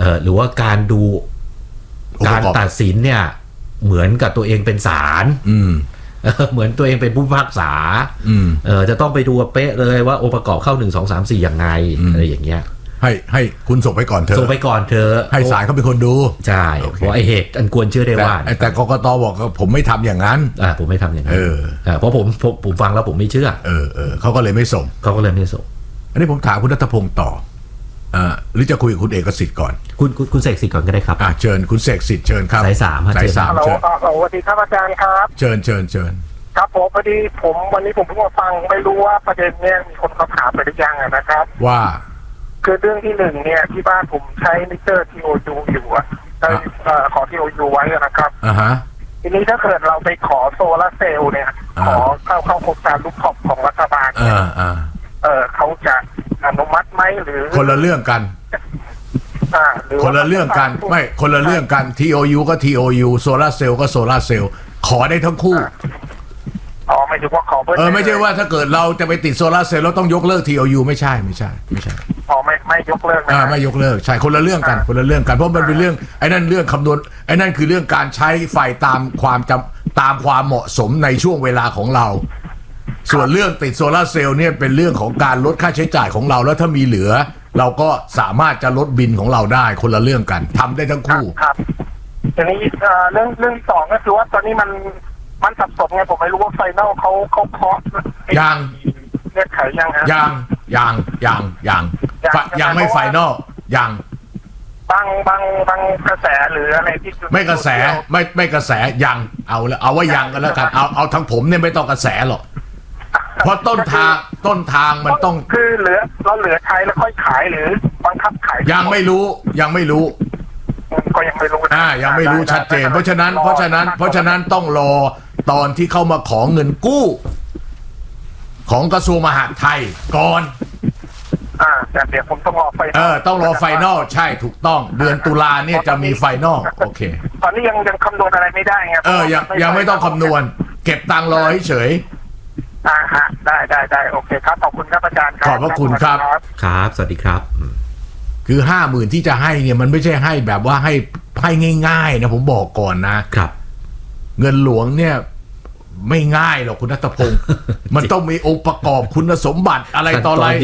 หรือว่าการดูการตัดสินเนี่ยเหมือนกับตัวเองเป็นศาลเหมือนตัวเองเป็นผู้พิพากษาจะต้องไปดูเป๊ะเลยว่าองค์ประกอบเข้า1 2 3 4ยังไงอะไรอย่างเงี้ยให้คุณส่งไปก่อนเถอะให้ศาลเขาเป็นคนดูใช่เพราะไอเหตุอันควรเชื่อได้ว่าแต่กกตบอกผมไม่ทำอย่างนั้นผมไม่ทำอย่างนั้นเพราะผมฟังแล้วผมไม่เชื่อเขาก็เลยไม่ส่งอันนี้ผมถามคุณณัฐพงศ์ต่อหรือจะคุยกับคุณเอกสิทธิ์ก่อนคุณเสกสิทธิ์ก่อนก็ได้ครับเชิญคุณเสกสิทธิ์เชิญครับสาย3 สาย3เชิญสวัสดีครับอาจารย์ครับเชิญครับผมพอดีวันนี้ผมเพิ่งมาฟังไม่รู้ว่าประเด็นเนี้ยมีคนเขาถามไปหรือยังนะครับว่าคือเรื่องที่1เนี่ยที่บ้านผมใช้มิเตอร์ TOU อยู่ขอ TOU ไว้นะครับทีนี้ถ้าเกิดเราไปขอโซลาร์เซลล์เนี่ยขอเข้าโครงการลูกท็อปของรัฐบาลเขาจะอนุมัติไหมหรือคนละเรื่องกันคนละเรื่องกันไม่คนละเรื่องกัน TOU ก็ TOU โซลาร์เซลล์ก็โซลาร์เซลล์ขอได้ทั้งคู่ไม่ใช่ว่าขอไม่ใช่ว่าถ้าเกิดเราจะไปติดโซลาร์เซลล์เราต้องยกเลิก TOU ไม่ใช่ไม่ยกเลิกไม่ยกเลิกใช่คนละเรื่องกันเพราะมันเป็นเรื่องไอ้นั่นเรื่องคำนวณไอ้นั่นคือเรื่องการใช้ไฟตามความเหมาะสมในช่วงเวลาของเราส่วนเรื่องติดโซลาร์เซลล์เนี่ยเป็นเรื่องของการลดค่าใช้จ่ายของเราแล้วถ้ามีเหลือเราก็สามารถจะลดบิลของเราได้คนละเรื่องกันทำได้ทั้งคู่ครับทีนี้เรื่องที่2ก็คือว่าตอนนี้มันสับสนไงผมไม่รู้ว่าไฟนอลเขาเคาะยังเงื่อนไขยังฮะยังไม่ไฟนอลยังบางกระแสหรืออะไรที่ไม่กระแสไม่กระแสยังเอาว่ายังกันแล้วกันเอาทั้งผมเนี่ยไม่ต้องกระแสหรอกเพราะต้นทางมันต้องคือเหลือใช้แล้วค่อยขายหรือบังคับขายยังไม่รู้ก็ยังไม่รู้ยังไม่รู้ชัดเจนเพราะฉะนั้นต้องรอตอนที่เข้ามาขอเงินกู้ของกระทรวงมหาดไทยก่อนแต่เดี๋ยวผมต้องรอไฟนอลต้องรอไฟนอลใช่ถูกต้องเดือนตุลาเนี่ยจะมีไฟนอลโอเคตอนนี้ยังคำนวณอะไรไม่ได้ไงยังไม่ต้องคำนวณเก็บตังค์รอเฉยได้โอเคครับขอบคุณครับอาจารย์ขอบพระคุณครับสวัสดีครับคือ 50,000 ที่จะให้เนี่ยมันไม่ใช่ให้แบบว่าให้ง่ายๆนะผมบอกก่อนนะครับเงินหลวงเนี่ยไม่ง่ายหรอกคุณณัฐพงศ์มันต้องมีองค์ประกอบคุณสมบัติอะไรต่ออะไร